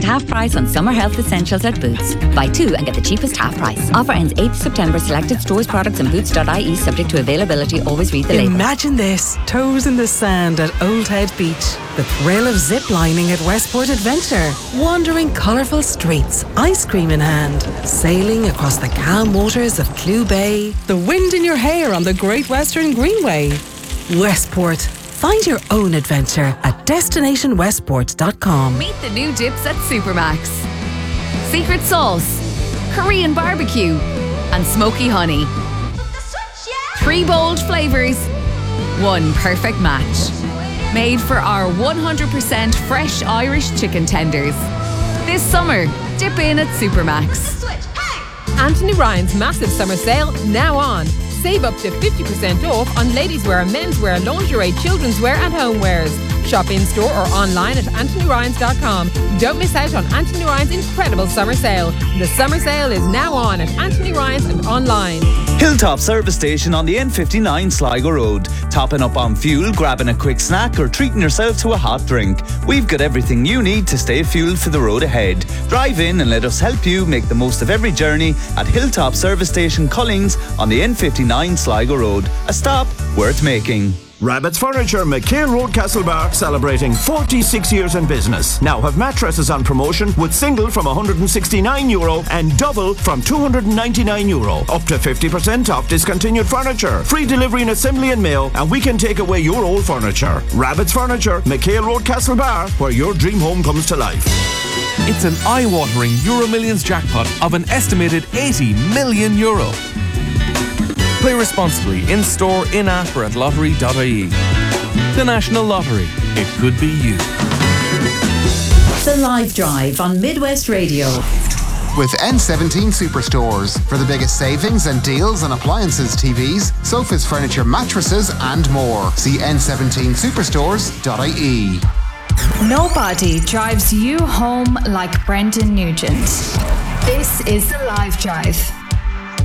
half price on summer health essentials at Boots. Buy 2 and get the cheapest half price. Offer ends 8th September. Selected stores, products and boots.ie subject to availability. Always read the label. Imagine this. Toes in the sand at Old Head Beach. The thrill of zip-lining at Westport Adventure. Wandering colourful streets. Ice cream in hand. Sailing across the calm waters of Clew Bay. The wind in your hair on the Great Western Greenway. Westport. Find your own adventure at destinationwestport.com. Meet the new dips at Supermax. Secret sauce, Korean barbecue, and smoky honey. 3 bold flavours, 1 perfect match. Made for our 100% fresh Irish chicken tenders. This summer, dip in at Supermax. Anthony Ryan's massive summer sale now on. Save up to 50% off on ladieswear, menswear, lingerie, children's wear and homewares. Shop in-store or online at anthonyryans.com. Don't miss out on Anthony Ryan's incredible summer sale. The summer sale is now on at Anthony Ryan's and online. Hilltop Service Station on the N59 Sligo Road. Topping up on fuel, grabbing a quick snack or treating yourself to a hot drink. We've got everything you need to stay fueled for the road ahead. Drive in and let us help you make the most of every journey at Hilltop Service Station Cullings on the N59 Sligo Road. A stop worth making. Rabbit's Furniture, McHale Road, Castlebar, celebrating 46 years in business. Now have mattresses on promotion with single from €169 and double from €299. Up to 50% off discontinued furniture. Free delivery and assembly and mail, and we can take away your old furniture. Rabbit's Furniture, McHale Road, Castlebar, where your dream home comes to life. It's an eye-watering Euro Millions jackpot of an estimated €80 million. Play responsibly in-store, in-app or at lottery.ie. The National Lottery. It could be you. The Live Drive on Midwest Radio. With N17 Superstores for the biggest savings and deals on appliances, TVs, sofas, furniture, mattresses and more. See n17superstores.ie. Nobody drives you home like Brendan Nugent. This is The Live Drive.